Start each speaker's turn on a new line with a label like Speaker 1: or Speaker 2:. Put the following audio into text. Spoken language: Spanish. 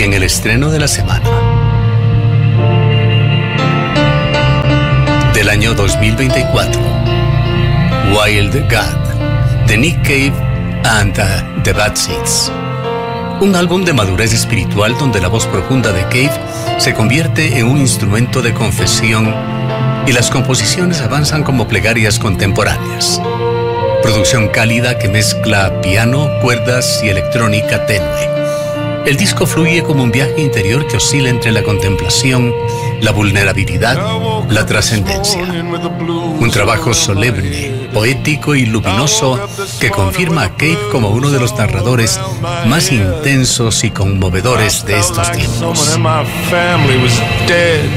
Speaker 1: en el estreno de la semana. Del año 2024, Wild God, de Nick Cave and the Bad Seeds. Un álbum de madurez espiritual donde la voz profunda de Cave se convierte en un instrumento de confesión y las composiciones avanzan como plegarias contemporáneas. Producción cálida que mezcla piano, cuerdas y electrónica tenue. El disco fluye como un viaje interior que oscila entre la contemplación, la vulnerabilidad, la trascendencia. Un trabajo solemne, poético y luminoso que confirma a Cave como uno de los narradores más intensos y conmovedores de estos tiempos.